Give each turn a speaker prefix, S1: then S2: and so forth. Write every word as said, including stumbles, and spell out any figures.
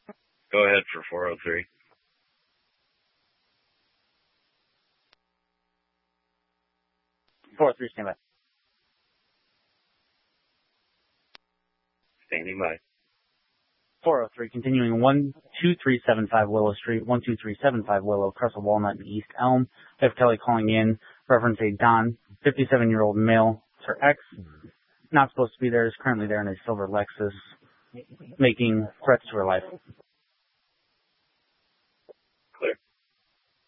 S1: Go ahead for four oh three.
S2: four oh three, stand by.
S1: Standing by.
S2: four oh three, continuing one two three seven five Willow Street, one two three seven five Willow, Crescent Walnut, and East Elm. We have Kelly calling in, reference a Don, fifty-seven-year-old male, Sir X, not supposed to be there, is currently there in a silver Lexus, making threats to her life.